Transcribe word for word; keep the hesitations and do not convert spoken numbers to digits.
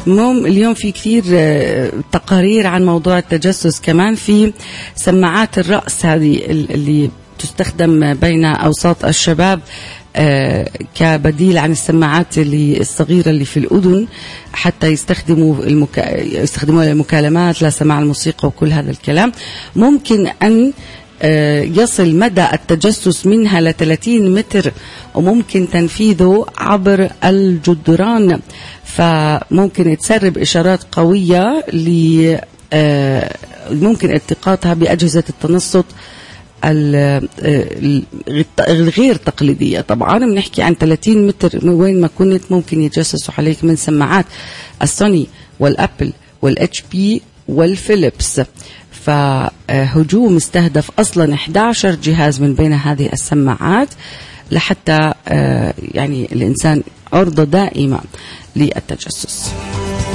مم اليوم في كثير تقارير عن موضوع التجسس، كمان في سماعات الرأس هذه اللي تستخدم بين أوساط الشباب آه كبديل عن السماعات اللي الصغيرة اللي في الأذن، حتى يستخدموا المكا... يستخدموها للمكالمات، لسماع الموسيقى وكل هذا الكلام. ممكن أن آه يصل مدى التجسس منها ل ثلاثين متر، وممكن تنفيذه عبر الجدران، فممكن تسرب إشارات قوية ل آه ممكن التقاطها بأجهزة التنصت الغير تقليدية. طبعا بنحكي عن ثلاثين متر، وين ما كنت ممكن يتجسسوا عليك من سماعات السوني والأبل والاتش بي والفيليبس. فهجوم استهدف أصلا إحدى عشرة جهاز من بين هذه السماعات، لحتى يعني الإنسان عرضة دائمة للتجسس.